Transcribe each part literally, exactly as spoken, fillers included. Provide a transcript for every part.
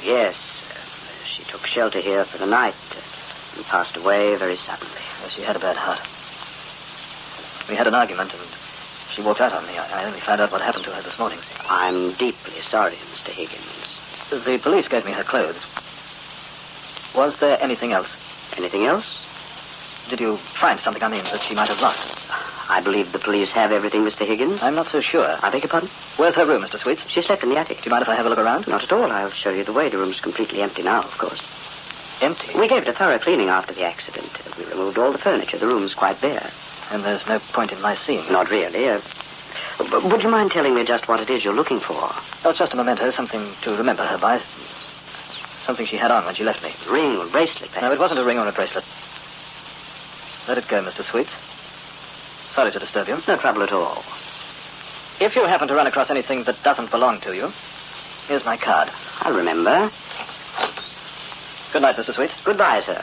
yes. Uh, she took shelter here for the night uh, and passed away very suddenly. Yes, she had a bad heart. We had an argument, and she walked out on me. I, I only found out what happened to her this morning. I'm deeply sorry, Mister Higgins. The police gave me her clothes. Was there anything else? Anything else? Did you find something, I mean, that she might have lost? I believe the police have everything, Mister Higgins. I'm not so sure. I beg your pardon? Where's her room, Mister Sweets? She slept in the attic. Do you mind if I have a look around? Not at all. I'll show you the way. The room's completely empty now, of course. Empty? We gave it a thorough cleaning after the accident. We removed all the furniture. The room's quite bare. And there's no point in my seeing? Not really. Uh, would you mind telling me just what it is you're looking for? Oh, it's just a memento, something to remember her by. Something she had on when she left me. Ring or bracelet, perhaps? No, it wasn't a ring or a bracelet. Let it go, Mister Sweets. Sorry to disturb you. No trouble at all. If you happen to run across anything that doesn't belong to you, here's my card. I'll remember. Good night, Mister Sweets. Goodbye, sir.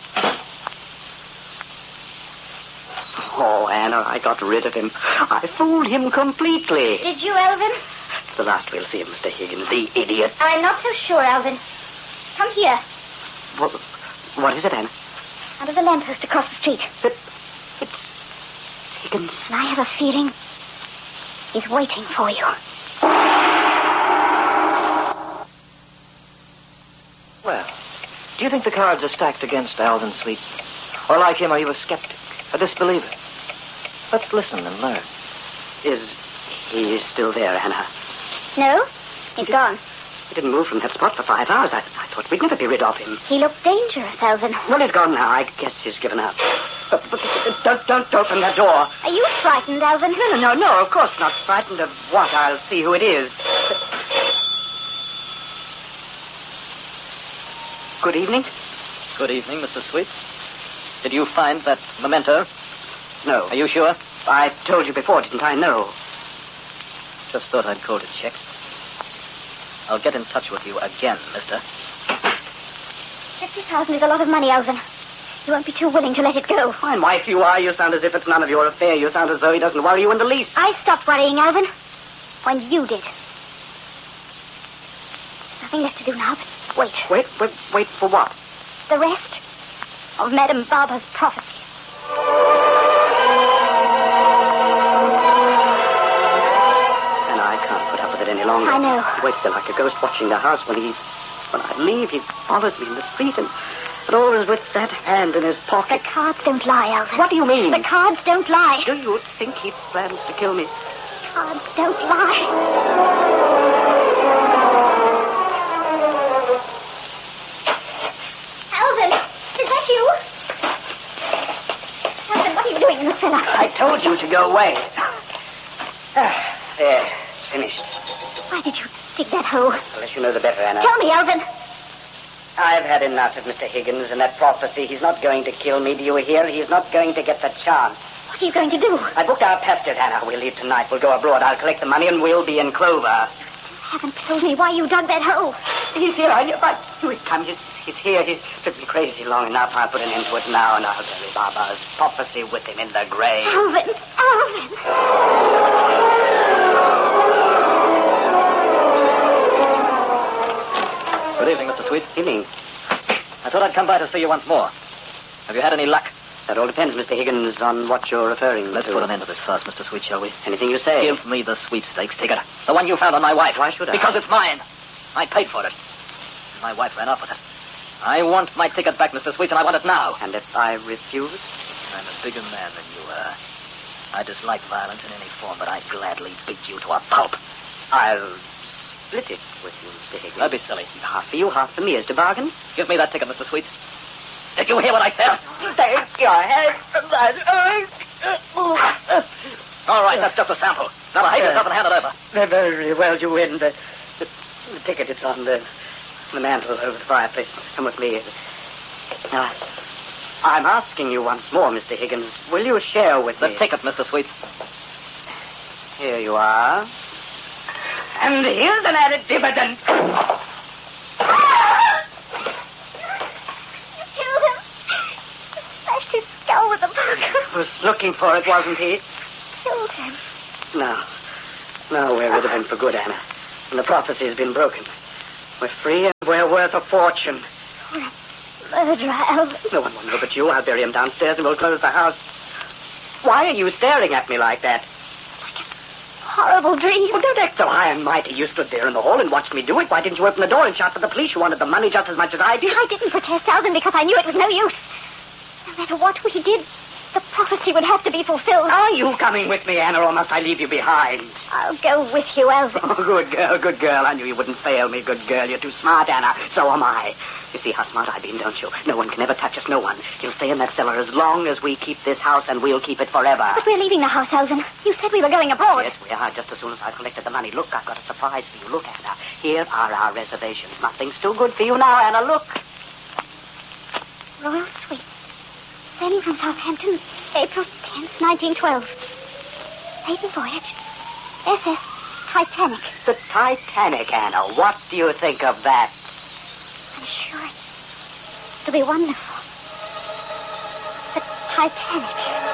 Oh, Anna, I got rid of him. I fooled him completely. Did you, Alvin? It's the last we'll see of Mister Higgins, the idiot. I'm not so sure, Alvin. Come here. What, what is it, Anna? Under the lamppost across the street. But it's Higgins. And I have a feeling he's waiting for you. Well, do you think the cards are stacked against Alvin Sweet? Or like him, are you a skeptic, a disbeliever? Let's listen and learn. Is he still there, Anna? No, he's gone. He didn't move from that spot for five hours. I, I thought we'd never be rid of him. He looked dangerous, Alvin. Well, he's gone now. I guess he's given up. But, but, but, don't, don't open that door. Are you frightened, Alvin? No, no, no, no, of course not. Frightened of what? I'll see who it is. Good evening. Good evening, Mister Sweets. Did you find that memento? No. Are you sure? I told you before, didn't I? No. Just thought I'd call to check. I'll get in touch with you again, mister. Fifty thousand is a lot of money, Alvin. You won't be too willing to let it go. Fine wife you are. You sound as if it's none of your affair. You sound as though he doesn't worry you in the least. I stopped worrying, Alvin, when you did. There's nothing left to do now but wait. Wait, wait, wait for what? The rest of Madame Barber's prophecy. And I can't put up with it any longer. I know. He waits there like a ghost watching the house. When he, when I leave, he follows me in the street and, and always with that hand in his pocket. The cards don't lie, Alvin. What do you mean? The cards don't lie. Do you think he plans to kill me? Cards don't lie. Alvin, is that you? Alvin, what are you doing in the cellar? I told you to go away. Ah, there, it's finished. Why did you dig that hole? I'll let you know the better, Anna. Tell me, Alvin. I've had enough of Mister Higgins and that prophecy. He's not going to kill me, do you hear? He's not going to get the chance. What are you going to do? I booked our passage, Anna. We'll leave tonight. We'll go abroad. I'll collect the money and we'll be in Clover. You haven't told me why you dug that hole. He's here. I, I knew he'd come. He's, he's here. He's driven crazy long enough. I'll put an end to it now, and I'll bury Baba's prophecy with him in the grave. Alvin, Alvin. Good evening, Mister Sweet. Evening. I thought I'd come by to see you once more. Have you had any luck? That all depends, Mister Higgins, on what you're referring Let's to. put an end to this farce, Mister Sweet, shall we? Anything you say. Give me the sweepstakes ticket. The one you found on my wife. Why should I? Because it's mine. I paid for it. My wife ran off with it. I want my ticket back, Mister Sweet, and I want it now. And if I refuse? I'm a bigger man than you are. I dislike violence in any form, but I'd gladly beat you to a pulp. I'll split it with you, Mister Higgins. Don't be silly. Half for you, half for me. Is to bargain? Give me that ticket, Mister Sweet. Did you hear what I said? Take your hand from that. All right, that's just a sample. Now behave yourself and hand it over. Very well, you win. The, the, the ticket is on the, the mantel over the fireplace. Come with me. Now, I'm asking you once more, Mister Higgins. Will you share with The me? ticket, Mister Sweet. Here you are. And here's an added dividend. His skull with a poker. Was looking for it, wasn't he? Killed him. No. No, we're rid of him for good, Anna. And the prophecy has been broken. We're free and we're worth a fortune. You're a murderer, Alvin. No one will know but you. I'll bury him downstairs and we'll close the house. Why are you staring at me like that? Horrible dream. Well, don't act so high and mighty. You stood there in the hall and watched me do it. Why didn't you open the door and shout for the police? You wanted the money just as much as I did. I didn't protest, Alvin, because I knew it was no use. No matter what we did, the prophecy would have to be fulfilled. Are you coming with me, Anna, or must I leave you behind? I'll go with you, Alvin. Oh, good girl, good girl. I knew you wouldn't fail me, good girl. You're too smart, Anna. So am I. You see how smart I've been, don't you? No one can ever touch us, no one. He'll stay in that cellar as long as we keep this house, and we'll keep it forever. But we're leaving the house, Alvin. You said we were going abroad. Yes, we are, just as soon as I've collected the money. Look, I've got a surprise for you. Look, Anna. Here are our reservations. Nothing's too good for you now, Anna. Look. Royal Suite. Sailing from Southampton, April tenth, nineteen twelve. Maiden voyage. S S Titanic. The Titanic, Anna. What do you think of that? I'm sure it'll be wonderful. The Titanic.